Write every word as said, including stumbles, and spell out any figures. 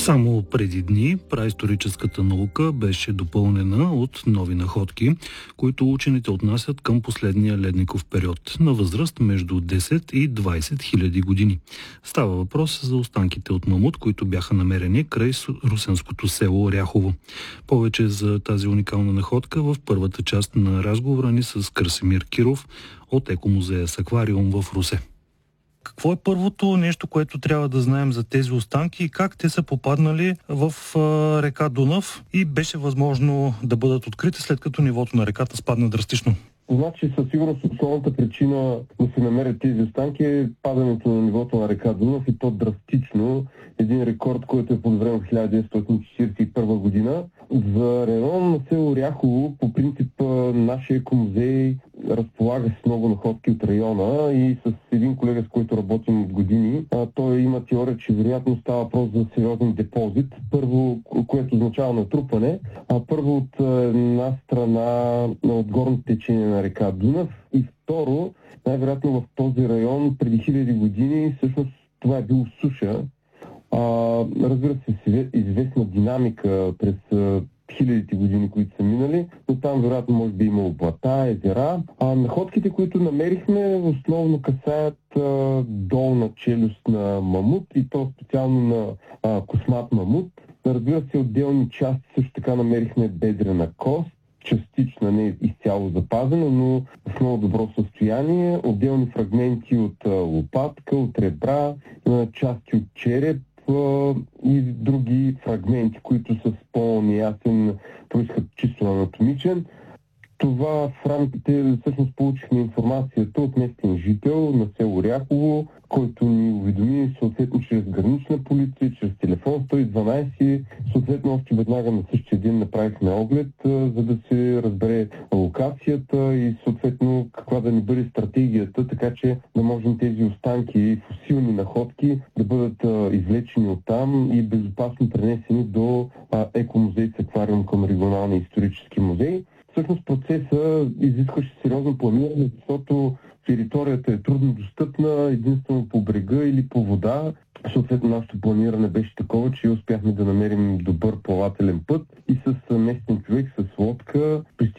Само преди дни праисторическата наука беше допълнена от нови находки, които учените отнасят към последния ледников период на възраст между десет и двайсет хиляди години. Става въпрос за останките от мамут, които бяха намерени край русенското село Ряхово. Повече за тази уникална находка в първата част на разговора ни с Красимир Киров от Екомузея с аквариум в Русе. Какво е първото нещо, което трябва да знаем за тези останки и как те са попаднали в а, река Дунав и беше възможно да бъдат открити, след като нивото на реката спадна драстично? Значи със сигурност основната причина да се намерят тези останки е падането на нивото на река Дунав и то драстично. Един рекорд, който е подобрен в хиляда деветстотин четиридесет и първа година. За район на село Ряхово, по принцип, нашия екомузей разполага с много находки от района и с един колега, с който работим от години, той има теория, че вероятно става въпрос за сериозен депозит. Първо, което означава натрупване, а първо от една страна от горното течение на река Дунав и второ, най-вероятно в този район преди хиляди години всъщност това е било суша. А, разбира се, известна динамика през а, хилядите години, които са минали, но там вероятно може би имало блата, езера. А находките, които намерихме, основно касаят а, долна челюст на мамут и то специално на а, космат мамут. Разбира се, отделни части също така намерихме бедрена кост, частична, не изцяло запазена, но в много добро състояние. Отделни фрагменти от а, лопатка, от ребра, а, части от череп, и други фрагменти, които са с по-неясен произход, чисто анатомичен. Това в рамките, всъщност получихме информацията от местен жител на село Ряхово, който ни уведоми съответно чрез гранична полиция, чрез телефон сто и дванайсет. Съответно още веднага на същия ден направихме оглед, за да се разбере локацията и съответно каква да ни бъде стратегията, така че да можем тези останки, фосилни находки да бъдат извлечени оттам и безопасно пренесени до Екомузей с аквариум към регионалния исторически музей. Всъщност процеса изискваше сериозно планиране, защото територията е трудно достъпна, единствено по брега или по вода. Съответно, нашето планиране беше такова, че успяхме да намерим добър плавателен път и с местен човек, с лодка,